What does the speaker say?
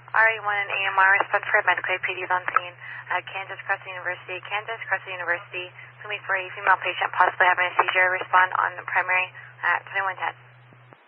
RE1 and AMR, respond for medical APDs on scene at Kansas Crestwood University. Kansas Crestwood University, swimming for a female patient possibly having a seizure. Respond on the primary at 2110.